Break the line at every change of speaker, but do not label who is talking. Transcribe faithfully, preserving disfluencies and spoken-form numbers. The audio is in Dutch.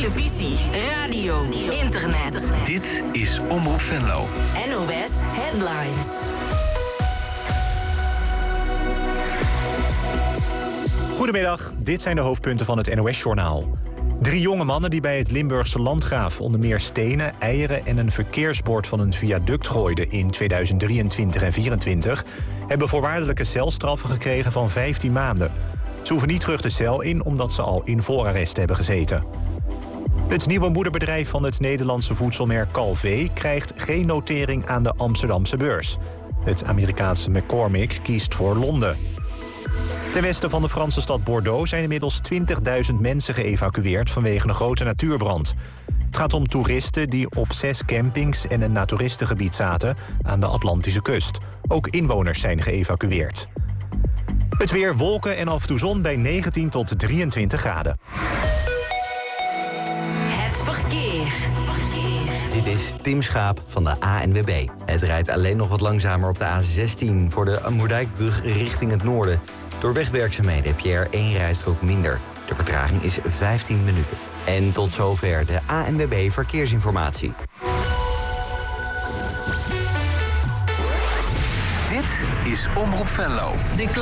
televisie, radio, internet.
Dit is Omroep Venlo.
N O S Headlines.
Goedemiddag, dit zijn de hoofdpunten van het N O S-journaal. Drie jonge mannen die bij het Limburgse Landgraaf onder meer stenen, eieren en een verkeersbord van een viaduct gooiden in tweeduizend drieëntwintig en tweeduizend vierentwintig... hebben voorwaardelijke celstraffen gekregen van vijftien maanden. Ze hoeven niet terug de cel in omdat ze al in voorarrest hebben gezeten. Het nieuwe moederbedrijf van het Nederlandse voedselmerk Calvé krijgt geen notering aan de Amsterdamse beurs. Het Amerikaanse McCormick kiest voor Londen. Ten westen van de Franse stad Bordeaux zijn inmiddels twintigduizend mensen geëvacueerd vanwege een grote natuurbrand. Het gaat om toeristen die op zes campings en een naturistengebied zaten aan de Atlantische kust. Ook inwoners zijn geëvacueerd. Het weer, wolken en af en toe zon bij negentien tot drieëntwintig graden.
Het verkeer.
Dit is Tim Schaap van de A N W B. Het rijdt alleen nog wat langzamer op de A zestien voor de Moerdijkbrug richting het noorden. Door wegwerkzaamheden heb je er één rijstrook minder. De vertraging is vijftien minuten. En tot zover de A N W B Verkeersinformatie.
Dit is Omroep Venlo.
De